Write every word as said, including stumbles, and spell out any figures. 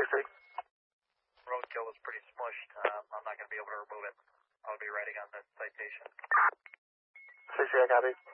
C C. Roadkill was pretty smushed. Um, I'm not going to be able to remove it. I'll be writing on the citation. C C, I copy.